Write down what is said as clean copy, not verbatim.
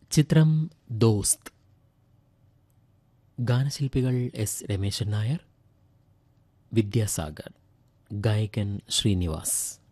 ചിത്രം ദോസ്ത്. ഗാനശില്പികൾ എസ് രമേശൻ നായർ, വിദ്യാസാഗർ, ഗായകൻ ശ്രീനിവാസ്.